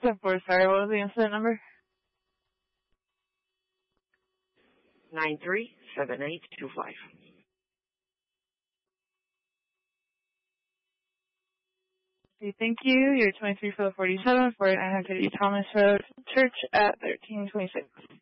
10-4, sorry, what was the incident number? 937825. Okay, thank you. You're 23 for the 47, 4950 Thomas Road, Church at 1326.